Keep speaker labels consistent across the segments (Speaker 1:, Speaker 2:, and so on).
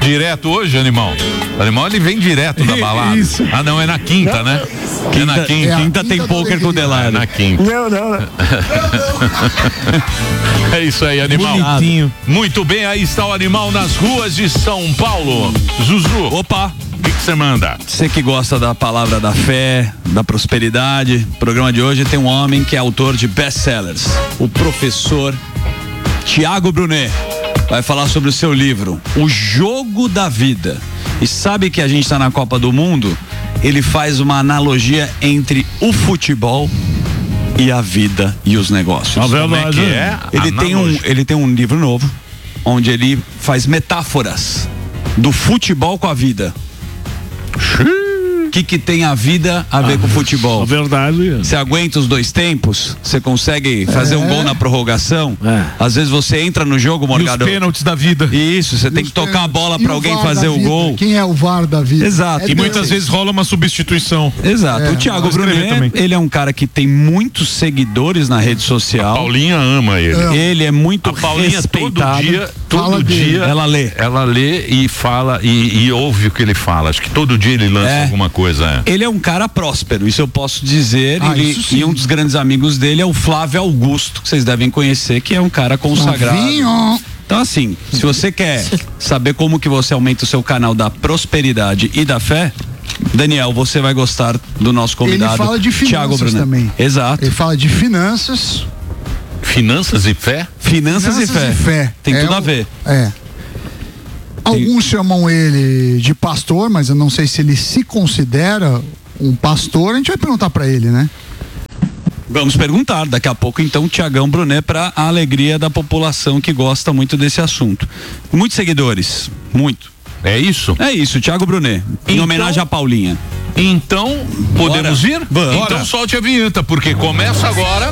Speaker 1: Direto hoje, animal? O animal, ele vem direto da balada.
Speaker 2: Isso.
Speaker 1: Ah, não, é na quinta, né? É na quinta.
Speaker 2: Quinta tem pôquer com o Delari.
Speaker 1: É na quinta.
Speaker 3: Não.
Speaker 1: É isso aí, animal.
Speaker 2: Bonitinho.
Speaker 1: Muito bem, aí está o animal nas ruas de São Paulo. Zuzu.
Speaker 2: Opa!
Speaker 1: O que você manda?
Speaker 2: Você que gosta da palavra da fé, da prosperidade, o programa de hoje tem um homem que é autor de best-sellers, o professor Tiago Brunet. Vai falar sobre o seu livro, O Jogo da Vida. E sabe que a gente está na Copa do Mundo? Ele faz uma analogia entre o futebol e a vida e os negócios.
Speaker 1: Como é que é?
Speaker 2: Ele tem um livro novo, onde ele faz metáforas do futebol com a vida. O que tem a vida a ver com o futebol?
Speaker 3: É verdade.
Speaker 2: Você aguenta os dois tempos? Você consegue fazer um gol na prorrogação? Às vezes você entra no jogo, Morgado.
Speaker 4: E os pênaltis da vida.
Speaker 2: Isso, você tem que tocar a bola pra alguém fazer o gol.
Speaker 5: Quem é o VAR da vida?
Speaker 2: Exato.
Speaker 4: E muitas vezes rola uma substituição.
Speaker 2: Exato. O Tiago Brunet, ele é um cara que tem muitos seguidores na rede social.
Speaker 1: A Paulinha ama ele.
Speaker 2: Ele é muito
Speaker 1: A Paulinha
Speaker 2: respeitado.
Speaker 1: todo dia
Speaker 2: ela lê.
Speaker 1: Ela lê e fala e ouve o que ele fala. Acho que todo dia ele lança alguma coisa.
Speaker 2: Ele é um cara próspero, isso eu posso dizer. E um dos grandes amigos dele é o Flávio Augusto, que vocês devem conhecer, que é um cara consagrado.
Speaker 5: Flavinho.
Speaker 2: Então, assim, se você quer saber como que você aumenta o seu canal da prosperidade e da fé, Daniel, você vai gostar do nosso convidado.
Speaker 5: Ele fala de
Speaker 2: Tiago
Speaker 5: finanças
Speaker 2: Brunet.
Speaker 5: também.
Speaker 2: Exato.
Speaker 5: Ele fala de finanças.
Speaker 1: Finanças e fé?
Speaker 2: Finanças e fé. Tem tudo a ver.
Speaker 5: Alguns chamam ele de pastor, mas eu não sei se ele se considera um pastor. A gente vai perguntar pra ele, né?
Speaker 2: Vamos perguntar daqui a pouco, então, Tiagão Brunet, para a alegria da população que gosta muito desse assunto. Muitos seguidores, muito.
Speaker 1: É isso?
Speaker 2: É isso, Tiago Brunet, em homenagem à Paulinha.
Speaker 1: Então, podemos ir?
Speaker 2: Vamos.
Speaker 1: Então solte a vinheta, porque começa agora.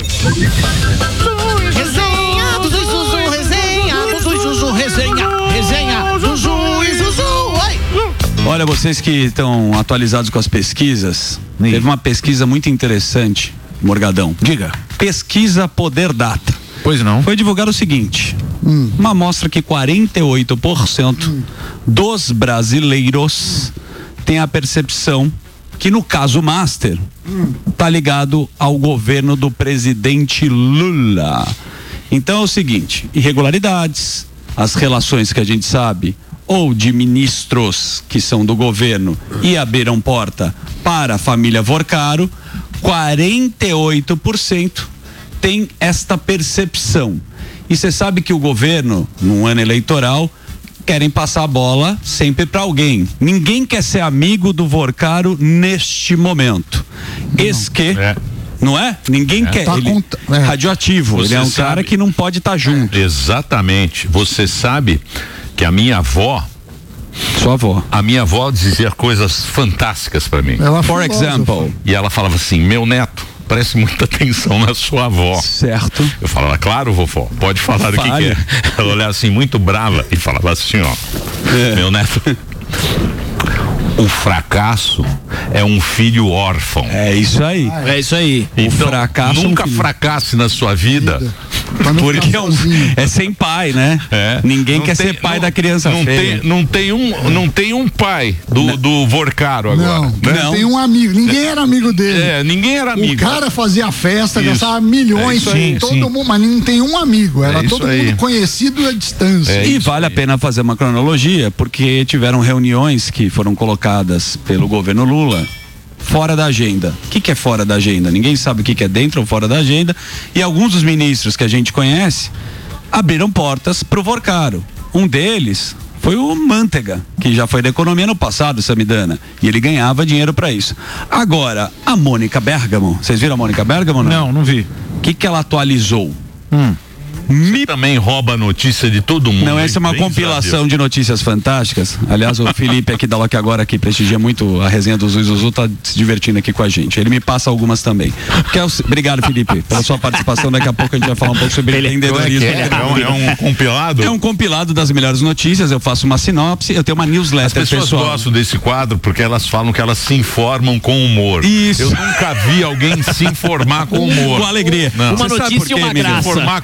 Speaker 6: Resenha do Zuzu, resenha do Zuzu, resenha do Zuzu e Zuzu. Oi.
Speaker 2: Olha, vocês que estão atualizados com as pesquisas, teve uma pesquisa muito interessante, Morgadão.
Speaker 4: Diga.
Speaker 2: Pesquisa Poder Data.
Speaker 4: Pois não.
Speaker 2: Foi divulgar o seguinte, uma amostra que 48% dos brasileiros têm a percepção que no caso Master tá ligado ao governo do presidente Lula. Então é o seguinte, irregularidades, as relações que a gente sabe, ou de ministros que são do governo e abriram porta para a família Vorcaro, 48% tem esta percepção. E você sabe que o governo, num ano eleitoral, querem passar a bola sempre para alguém. Ninguém quer ser amigo do Vorcaro neste momento. Não é? Ninguém quer. Ele radioativo.
Speaker 1: Você
Speaker 2: ele é um
Speaker 1: sabe,
Speaker 2: cara que não pode estar junto.
Speaker 1: Exatamente. Você sabe que a minha avó,
Speaker 2: sua avó,
Speaker 1: a minha avó dizia coisas fantásticas para mim.
Speaker 2: For example.
Speaker 1: E ela falava assim: meu neto, preste muita atenção na sua avó.
Speaker 2: Certo.
Speaker 1: Eu falava: claro, vovó, pode falar do que quer. Ela olhava assim muito brava e falava assim, ó, meu neto, o fracasso é um filho órfão.
Speaker 2: É isso aí.
Speaker 4: É isso aí.
Speaker 1: Então,
Speaker 2: o fracasso
Speaker 1: nunca fracasse na sua vida.
Speaker 2: Porque é sem pai, né? Ninguém quer ser pai da criança feia.
Speaker 1: Não tem um pai do Vorcaro agora.
Speaker 5: Não tem um amigo. Ninguém era amigo dele.
Speaker 1: Ninguém era amigo.
Speaker 5: O cara fazia festa, gastava milhões, todo mundo, mas não tem um amigo. Era todo mundo conhecido à distância.
Speaker 2: E vale a pena fazer uma cronologia, porque tiveram reuniões que foram colocadas pelo governo Lula fora da agenda. O que é fora da agenda? Ninguém sabe o que é dentro ou fora da agenda. E alguns dos ministros que a gente conhece abriram portas pro Vorcaro. Um deles foi o Mantega, que já foi da economia no passado, Samidana. E ele ganhava dinheiro para isso. Agora, a Mônica Bergamo, vocês viram a Mônica Bergamo?
Speaker 4: Não vi.
Speaker 2: O que ela atualizou?
Speaker 1: Você também rouba a notícia de todo mundo.
Speaker 2: Não, essa é uma compilação de notícias fantásticas. Aliás, o Felipe aqui da Loki Agora, que prestigia muito a resenha do Zuzu, tá se divertindo aqui com a gente. Ele me passa algumas também. Obrigado, Felipe, pela sua participação. Daqui a pouco a gente vai falar um pouco sobre empreendedorismo.
Speaker 1: É um compilado?
Speaker 2: É um compilado das melhores notícias. Eu faço uma sinopse, eu tenho uma newsletter.
Speaker 1: As pessoas gostam desse quadro porque elas falam que elas se informam com humor.
Speaker 2: Isso.
Speaker 1: Eu nunca vi alguém se informar com humor.
Speaker 2: Com alegria.
Speaker 1: Não.
Speaker 6: Uma notícia e uma graça.
Speaker 2: Eu vou falar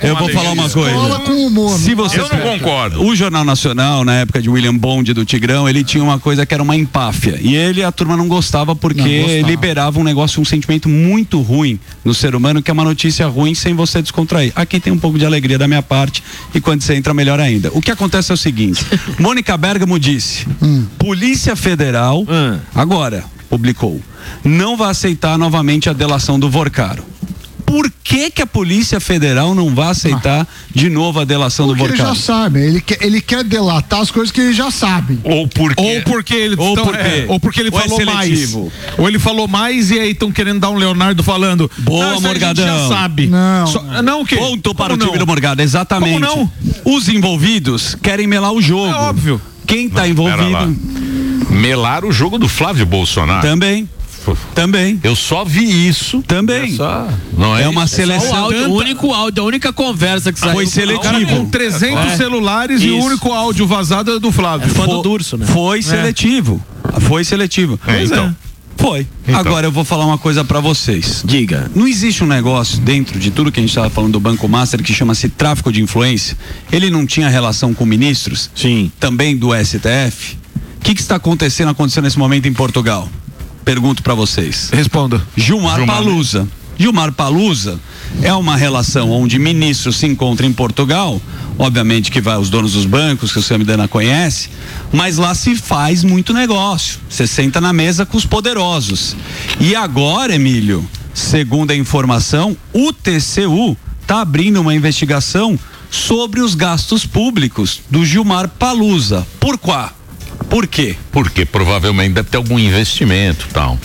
Speaker 2: falar uma coisa.
Speaker 5: Escola com humor.
Speaker 2: Se você
Speaker 1: Eu não concordo.
Speaker 2: O Jornal Nacional, na época de William Bond do Tigrão, ele tinha uma coisa que era uma empáfia. E a turma não gostava porque liberava um negócio, um sentimento muito ruim no ser humano, que é uma notícia ruim sem você descontrair. Aqui tem um pouco de alegria da minha parte e quando você entra, melhor ainda. O que acontece é o seguinte: Mônica Bergamo disse, Polícia Federal, agora publicou, não vai aceitar novamente a delação do Vorcaro. Por que a Polícia Federal não vai aceitar de novo a delação do Vorcaro?
Speaker 5: Ele já sabe, ele quer delatar as coisas que ele já sabe.
Speaker 4: Ou porque ele falou mais. Ou ele falou mais e aí estão querendo dar um Leonardo falando.
Speaker 2: Boa, Morgadão.
Speaker 4: Já sabe.
Speaker 5: Não.
Speaker 4: O quê?
Speaker 2: Ponto para o time do Morgado, exatamente.
Speaker 4: Como não?
Speaker 2: Os envolvidos querem melar o jogo.
Speaker 4: É óbvio.
Speaker 2: Quem está envolvido?
Speaker 1: Melar o jogo do Flávio Bolsonaro.
Speaker 2: Também.
Speaker 1: Eu só vi isso.
Speaker 2: Também.
Speaker 1: Não é
Speaker 2: uma seleção.
Speaker 3: O único áudio, a única conversa que saiu.
Speaker 2: Foi seletivo.
Speaker 4: Com 300 celulares e o único áudio vazado é do Flávio.
Speaker 3: Fã do Durso, né?
Speaker 2: Foi seletivo.
Speaker 1: Então.
Speaker 2: Foi.
Speaker 1: Então.
Speaker 2: Agora eu vou falar uma coisa pra vocês.
Speaker 3: Diga.
Speaker 2: Não existe um negócio dentro de tudo que a gente estava falando do Banco Master que chama-se tráfico de influência. Ele não tinha relação com ministros?
Speaker 3: Sim.
Speaker 2: Também do STF? O que está acontecendo nesse momento em Portugal? Pergunto pra vocês.
Speaker 4: Responda.
Speaker 2: Gilmar Palusa. Gilmar Palusa é uma relação onde ministros se encontram em Portugal, obviamente que vai os donos dos bancos, que o Samidana conhece, mas lá se faz muito negócio. Você senta na mesa com os poderosos. E agora, Emílio, segundo a informação, o TCU está abrindo uma investigação sobre os gastos públicos do Gilmar Palusa. Por quê?
Speaker 1: Porque provavelmente deve ter algum investimento e tal.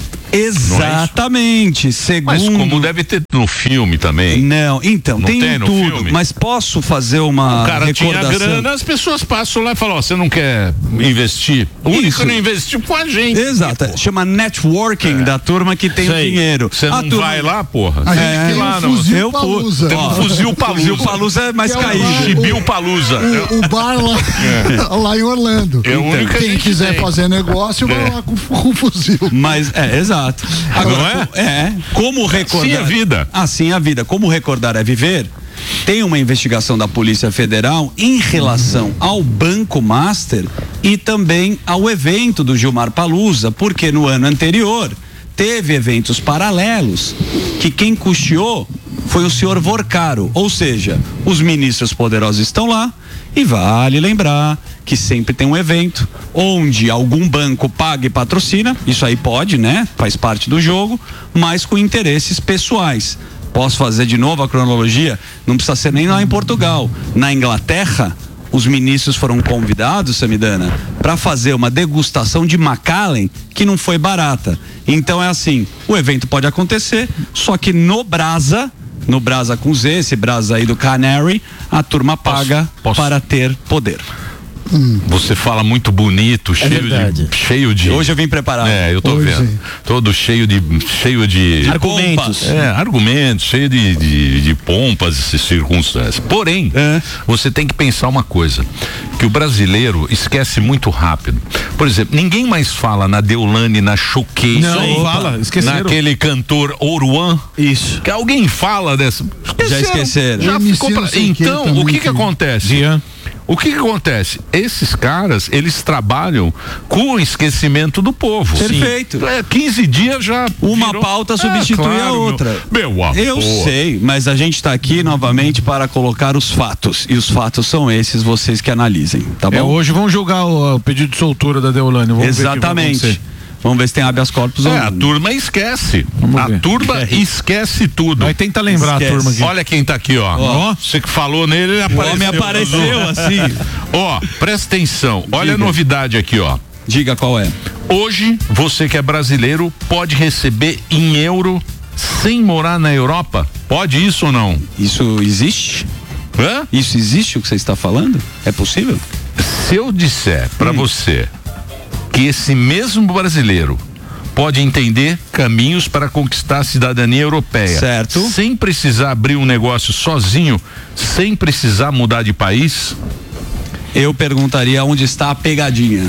Speaker 2: Exatamente, segundo...
Speaker 1: Mas como deve ter no filme também.
Speaker 2: Não, então,
Speaker 1: não
Speaker 2: tem
Speaker 1: no
Speaker 2: tudo,
Speaker 1: filme?
Speaker 2: mas posso fazer uma
Speaker 1: O cara
Speaker 2: recordação?
Speaker 1: tinha grana, as pessoas passam lá e falam, você não quer investir? O único que não investiu foi a gente.
Speaker 2: Exato, chama networking da turma que tem o dinheiro.
Speaker 1: Você não vai lá, porra?
Speaker 5: A gente tem
Speaker 1: lá,
Speaker 5: um fuzil Palusa.
Speaker 1: Tem um fuzil Palusa.
Speaker 2: Fuzil Palusa é mais caído.
Speaker 1: Chibiu Palusa.
Speaker 5: O bar lá em Orlando. Quem quiser fazer negócio, vai lá com o fuzil.
Speaker 2: Mas, exato. Agora,
Speaker 1: não é?
Speaker 2: Como recordar...
Speaker 1: Assim é a vida.
Speaker 2: Assim é a vida. Como recordar é viver... Tem uma investigação da Polícia Federal em relação ao Banco Master e também ao evento do Gilmar Palusa, porque no ano anterior teve eventos paralelos que quem custeou foi o senhor Vorcaro, ou seja, os ministros poderosos estão lá e vale lembrar que sempre tem um evento onde algum banco paga e patrocina, isso aí pode, né? Faz parte do jogo, mas com interesses pessoais. Posso fazer de novo a cronologia? Não precisa ser nem lá em Portugal. Na Inglaterra, os ministros foram convidados, Samidana, para fazer uma degustação de Macallan que não foi barata. Então é assim, o evento pode acontecer, só que no Brasa com Z, esse Brasa aí do Canary, a turma paga para ter poder.
Speaker 1: Você fala muito bonito, cheio de.
Speaker 2: Hoje eu vim preparado.
Speaker 1: Eu tô vendo. Todo cheio de
Speaker 3: argumentos.
Speaker 1: Argumentos, cheio de pompas e circunstâncias. Porém, você tem que pensar uma coisa, que o brasileiro esquece muito rápido. Por exemplo, ninguém mais fala na Deolane, na Choquei.
Speaker 4: Não fala, esqueceram.
Speaker 1: Naquele cantor Oruan.
Speaker 2: Isso.
Speaker 1: Que alguém fala dessa.
Speaker 2: Já esqueceram.
Speaker 1: Já ficou então, o que acontece? O que acontece? Esses caras, eles trabalham com o esquecimento do povo.
Speaker 2: Perfeito.
Speaker 1: 15 dias já
Speaker 2: uma
Speaker 1: virou...
Speaker 2: pauta substitui a outra.
Speaker 1: Meu amor.
Speaker 2: Eu sei, mas a gente está aqui novamente para colocar os fatos. E os fatos são esses, vocês que analisem, tá bom?
Speaker 4: Hoje vamos julgar o pedido de soltura da Deolane.
Speaker 2: Exatamente. Vamos ver se tem habeas corpus ou não.
Speaker 1: A turma esquece. A turma esquece tudo.
Speaker 4: Vai tentar lembrar a turma aqui.
Speaker 1: Olha quem tá aqui, ó. Você que falou nele, ele apareceu.
Speaker 2: O homem apareceu assim.
Speaker 1: Ó, presta atenção. Olha a novidade aqui, ó.
Speaker 2: Diga qual é.
Speaker 1: Hoje, você que é brasileiro pode receber em euro sem morar na Europa? Pode isso ou não?
Speaker 2: Isso existe? Isso existe o que você está falando? É possível?
Speaker 1: Se eu disser pra você que esse mesmo brasileiro pode entender caminhos para conquistar a cidadania europeia,
Speaker 2: certo?
Speaker 1: Sem precisar abrir um negócio sozinho, sem precisar mudar de país,
Speaker 2: eu perguntaria onde está a pegadinha.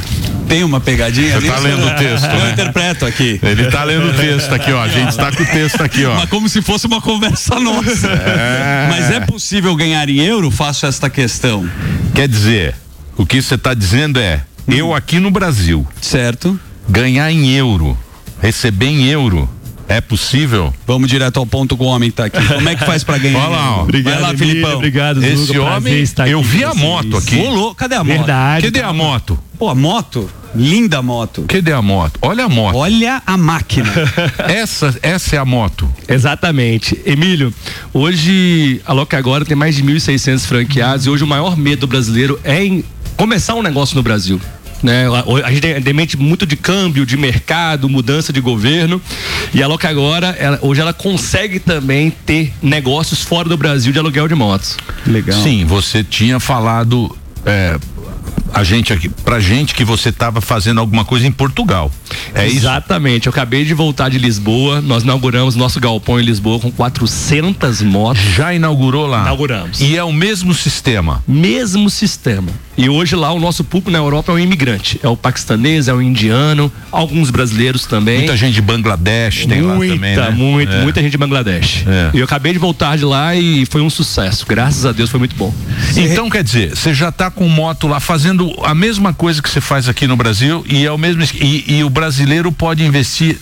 Speaker 2: Tem uma pegadinha.
Speaker 1: Você tá lendo o texto, né?
Speaker 2: Eu interpreto aqui.
Speaker 1: Ele tá lendo o texto aqui, ó. A gente tá com o texto aqui, ó.
Speaker 2: Mas como se fosse uma conversa nossa. Mas é possível ganhar em euro? Faço esta questão.
Speaker 1: Quer dizer, o que você tá dizendo é, eu aqui no Brasil.
Speaker 2: Certo.
Speaker 1: Ganhar em euro, receber em euro. É possível?
Speaker 2: Vamos direto ao ponto com o homem que tá aqui. Como é que faz pra ganhar?
Speaker 1: Olha lá, ó.
Speaker 3: Obrigado,
Speaker 2: vai lá, Filipão.
Speaker 3: Obrigado, Zuga.
Speaker 1: Esse homem, eu vi a moto aqui.
Speaker 2: Ô, cadê a moto?
Speaker 3: Verdade.
Speaker 1: Cadê a moto?
Speaker 2: Pô, a moto? Linda moto.
Speaker 1: Cadê a moto? Olha a moto.
Speaker 2: Olha a máquina.
Speaker 1: Essa é a moto.
Speaker 3: Exatamente. Emílio, hoje a Loca Agora tem mais de 1.600 franqueados e hoje o maior medo do brasileiro é em começar um negócio no Brasil. Né? A gente tem mente muito de câmbio, de mercado, mudança de governo, e a Loca Agora, hoje ela consegue também ter negócios fora do Brasil de aluguel de motos.
Speaker 2: Legal.
Speaker 1: Sim, você tinha falado pra gente que você estava fazendo alguma coisa em Portugal. É isso?
Speaker 3: Exatamente. Eu acabei de voltar de Lisboa. Nós inauguramos nosso galpão em Lisboa com 400 motos.
Speaker 1: Já inaugurou lá?
Speaker 3: Inauguramos.
Speaker 1: E é o mesmo sistema?
Speaker 3: Mesmo sistema. E hoje lá o nosso público na Europa é o imigrante. É o paquistanês, é o indiano, alguns brasileiros também.
Speaker 1: Muita gente de Bangladesh tem lá também, né?
Speaker 3: Muita gente de Bangladesh. E eu acabei de voltar de lá e foi um sucesso. Graças a Deus foi muito bom.
Speaker 1: Então quer dizer, você já tá com moto lá fazendo a mesma coisa que você faz aqui no Brasil e é o mesmo e o brasileiro pode investir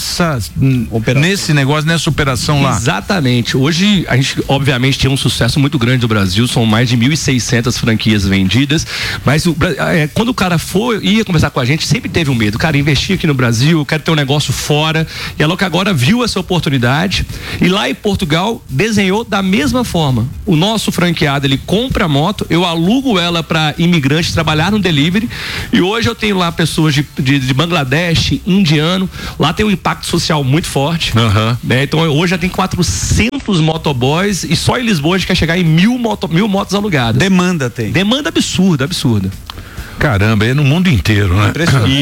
Speaker 1: nesse negócio, nessa operação lá.
Speaker 3: Exatamente. Hoje a gente obviamente tem um sucesso muito grande no Brasil, são mais de 1.600 franquias vendidas, mas quando o cara ia conversar com a gente, sempre teve um medo, cara, investir aqui no Brasil, eu quero ter um negócio fora, e a Loca agora viu essa oportunidade e lá em Portugal desenhou da mesma forma. O nosso franqueado, ele compra a moto, eu alugo ela para imigrantes trabalhar no delivery, e hoje eu tenho lá pessoas de Bangladesh, indiano, lá tem um impacto social muito forte, né? Então hoje já tem 400 motoboys e só em Lisboa a gente quer chegar em 1.000 motos alugadas. Demanda absurda.
Speaker 1: Caramba, é no mundo inteiro, né?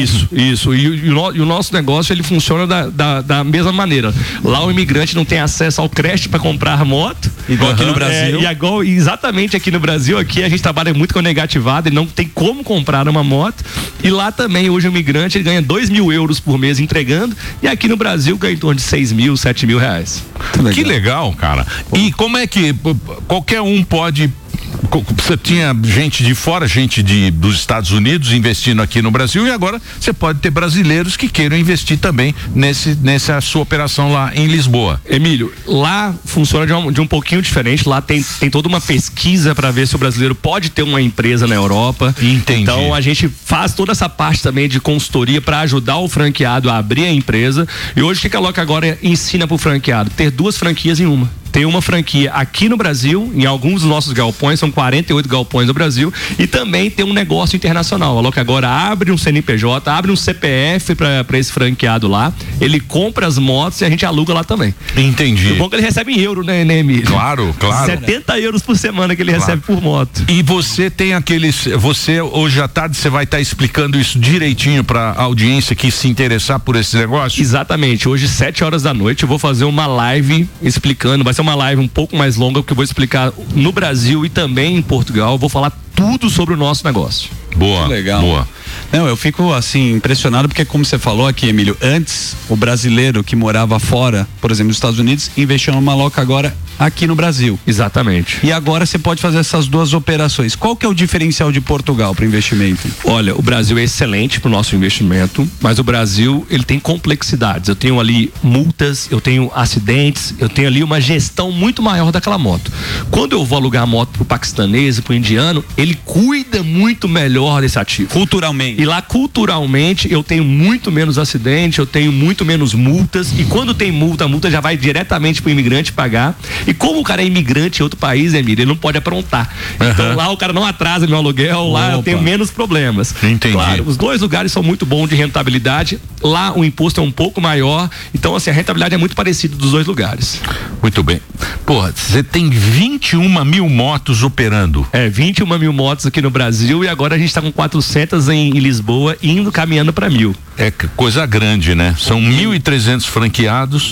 Speaker 3: Isso. E o nosso negócio, ele funciona da mesma maneira. Lá o imigrante não tem acesso ao crédito para comprar moto.
Speaker 2: Igual aqui no Brasil.
Speaker 3: Exatamente aqui no Brasil, aqui a gente trabalha muito com negativado, ele não tem como comprar uma moto. E lá também, hoje o imigrante, ele ganha 2.000 euros por mês entregando, e aqui no Brasil ganha em torno de 6.000, 7.000 reais.
Speaker 1: Que legal, cara. E como é que qualquer um pode... Você tinha gente de fora, dos Estados Unidos investindo aqui no Brasil, e agora você pode ter brasileiros que queiram investir também nessa sua operação lá em Lisboa.
Speaker 3: Emílio, lá funciona de um pouquinho diferente. Lá tem toda uma pesquisa para ver se o brasileiro pode ter uma empresa na Europa.
Speaker 1: Entendi.
Speaker 3: Então a gente faz toda essa parte também de consultoria para ajudar o franqueado a abrir a empresa. E hoje o que a Loca agora ensina pro franqueado? Ter 2 franquias em uma. Tem uma franquia aqui no Brasil, em alguns dos nossos galpões, são 48 galpões no Brasil, e também tem um negócio internacional. A Loca agora abre um CNPJ, abre um CPF para esse franqueado lá, ele compra as motos e a gente aluga lá também.
Speaker 1: Entendi.
Speaker 3: O bom é que ele recebe em euro, né, Emílio?
Speaker 1: Claro.
Speaker 3: 70 euros por semana que ele recebe por moto.
Speaker 1: E você tem você hoje à tarde você vai estar explicando isso direitinho para a audiência que se interessar por esse negócio?
Speaker 3: Exatamente. Hoje 7h da noite eu vou fazer uma live explicando, vai ser uma live um pouco mais longa, porque eu vou explicar no Brasil e também em Portugal, eu vou falar tudo sobre o nosso negócio.
Speaker 1: Boa.
Speaker 2: Legal.
Speaker 1: Boa.
Speaker 2: Não, eu fico assim impressionado porque, como você falou aqui, Emílio, antes o brasileiro que morava fora, por exemplo, nos Estados Unidos, investiu numa Loca agora aqui no Brasil.
Speaker 3: Exatamente.
Speaker 2: E agora você pode fazer essas 2 operações. Qual que é o diferencial de Portugal para investimento?
Speaker 3: Olha, o Brasil é excelente para o nosso investimento, mas o Brasil, ele tem complexidades. Eu tenho ali multas, eu tenho acidentes, eu tenho ali uma gestão muito maior daquela moto. Quando eu vou alugar a moto pro paquistanês e pro indiano, ele cuida muito melhor desse ativo.
Speaker 2: Culturalmente.
Speaker 3: E lá, culturalmente, eu tenho muito menos acidente, eu tenho muito menos multas, e quando tem multa, a multa já vai diretamente pro imigrante pagar. E como o cara é imigrante em outro país, Emílio, ele não pode aprontar. Então lá o cara não atrasa meu aluguel, lá eu tenho menos problemas.
Speaker 1: Entendi.
Speaker 3: Claro, os 2 lugares são muito bons de rentabilidade. Lá o imposto é um pouco maior, então assim, a rentabilidade é muito parecida dos 2 lugares.
Speaker 1: Muito bem. Porra, você tem 21.000 motos operando.
Speaker 3: 21.000 motos aqui no Brasil, e agora a gente está com 400 em Lisboa, caminhando para 1.000.
Speaker 1: É coisa grande, né? São 1.300 franqueados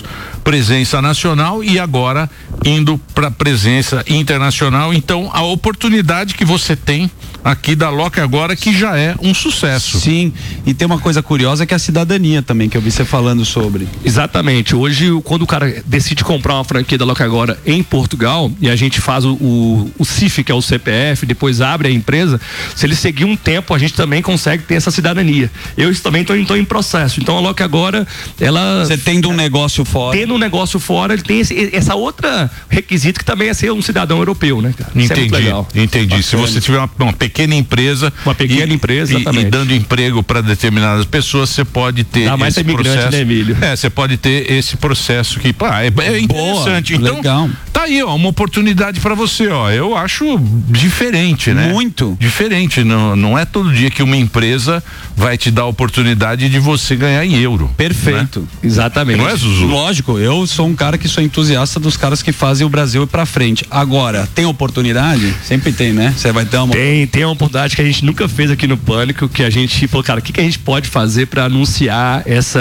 Speaker 1: presença nacional e agora indo para presença internacional. Então, a oportunidade que você tem aqui da Loki agora, que já é um sucesso.
Speaker 2: Sim, e tem uma coisa curiosa que é a cidadania também, que eu vi você falando sobre.
Speaker 3: Exatamente. Hoje, quando o cara decide comprar uma franquia da Loki agora em Portugal, e a gente faz o CIF, que é o CPF, depois abre a empresa, se ele seguir um tempo, a gente também consegue ter essa cidadania. Eu também estou em processo. Então a Loki agora, ela...
Speaker 2: Você tendo um negócio fora.
Speaker 3: Tendo um negócio fora, ele tem essa outra requisito que também é ser um cidadão europeu, né, cara?
Speaker 1: Entendi,
Speaker 3: isso é muito legal.
Speaker 1: Entendi. Bacana. Se você tiver uma pequena empresa.
Speaker 3: Uma pequena empresa, exatamente.
Speaker 1: E dando emprego para determinadas pessoas, você pode ter
Speaker 3: esse processo. Né, Emílio?
Speaker 1: Você pode ter esse processo que, é interessante.
Speaker 2: Boa,
Speaker 1: então,
Speaker 2: legal.
Speaker 1: Tá aí, ó, uma oportunidade para você, ó. Eu acho diferente, né?
Speaker 2: Muito.
Speaker 1: Diferente. Não é todo dia que uma empresa vai te dar a oportunidade de você ganhar em euro.
Speaker 2: Perfeito.
Speaker 1: Né?
Speaker 3: Exatamente.
Speaker 1: Não é, Zuzu?
Speaker 2: Lógico, eu sou um cara que sou entusiasta dos caras que fazem o Brasil ir pra frente. Agora, tem oportunidade? Sempre tem, né? Você vai ter uma...
Speaker 3: Tem uma oportunidade que a gente nunca fez aqui no Pânico, que a gente falou, cara, o que a gente pode fazer para anunciar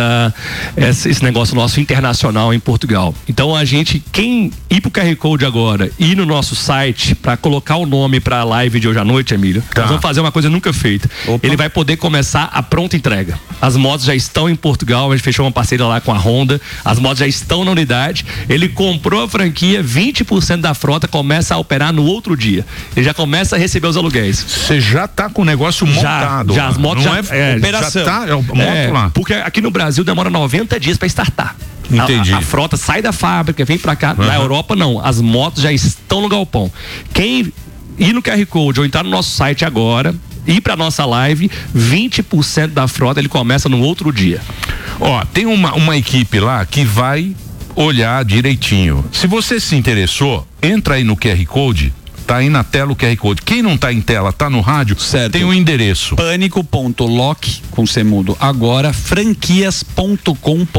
Speaker 3: esse negócio nosso internacional em Portugal? Então quem ir pro QR Code agora, ir no nosso site para colocar o nome pra live de hoje à noite, Emílio, nós vamos fazer uma coisa nunca feita. Opa. Ele vai poder começar a pronta entrega. As motos já estão em Portugal, a gente fechou uma parceria lá com a Honda, as motos já estão na unidade, ele comprou a franquia, 20% da frota começa a operar no outro dia. Ele já começa a receber os aluguéis.
Speaker 1: Você já tá com o negócio montado.
Speaker 3: Já as motos
Speaker 1: operação. Já tá, moto lá.
Speaker 3: Porque aqui no Brasil demora 90 dias para startar.
Speaker 1: Entendi.
Speaker 3: A frota sai da fábrica, vem para cá. Na Europa não, as motos já estão no galpão. Quem ir no QR Code ou entrar no nosso site agora, ir para nossa live, 20% da frota ele começa no outro dia.
Speaker 1: Ó, tem uma equipe lá que vai olhar direitinho. Se você se interessou, entra aí no QR Code. Tá aí na tela o QR Code. Quem não tá em tela, tá no rádio, certo. Tem o endereço.
Speaker 2: Pânico.lock, com C mudo, agora franquias.com.br.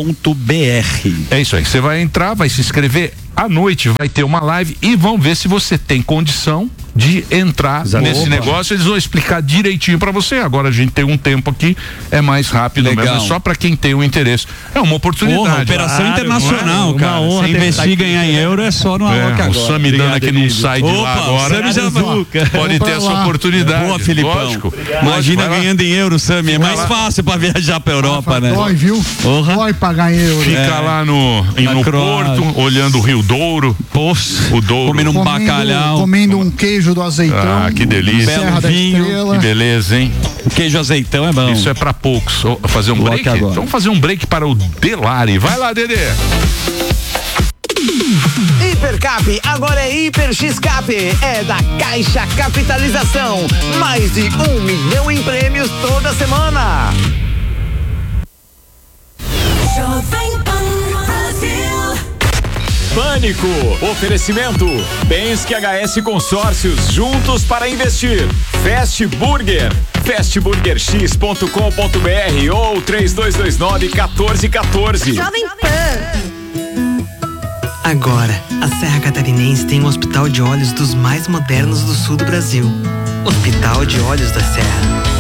Speaker 1: É isso aí. Você vai entrar, vai se inscrever. À noite vai ter uma live e vão ver se você tem condição de entrar nesse negócio. Eles vão explicar direitinho pra você. Agora a gente tem um tempo aqui, é mais rápido mesmo, é só pra quem tem o interesse. É uma oportunidade.
Speaker 2: Operação internacional, cara. Você investir e ganhar em euro é só no Aloca agora.
Speaker 1: O Sami dando aqui não sai de lá agora. Pode ter essa oportunidade.
Speaker 2: Boa, Filipão.
Speaker 1: Lógico.
Speaker 2: Imagina ganhando em euro, Sami. É mais fácil pra viajar pra Europa, né?
Speaker 5: Dói, viu? Dói pagar em euro.
Speaker 1: Fica lá no Porto, olhando o Rio Douro.
Speaker 2: Poxa,
Speaker 1: o Douro.
Speaker 2: Comendo um bacalhau.
Speaker 5: Comendo um queijo do azeitão.
Speaker 1: Ah, que delícia.
Speaker 5: Serra da Estrela.
Speaker 1: Que beleza, hein?
Speaker 2: O queijo azeitão é bom.
Speaker 1: Isso é pra poucos. Fazer um break?
Speaker 2: Agora.
Speaker 1: Vamos fazer um break para o Delari. Vai lá, Dedê.
Speaker 7: Hipercap, agora é Hiper X-Cap, é da Caixa Capitalização, mais de 1 milhão em prêmios toda semana.
Speaker 8: Pânico, oferecimento, Bens que HS Consórcios, juntos para investir. Fast Burger, fastburgerx.com.br ou 3229-1414.
Speaker 9: Jovem Pan. Agora, a Serra Catarinense tem um hospital de olhos dos mais modernos do sul do Brasil. Hospital de Olhos da Serra.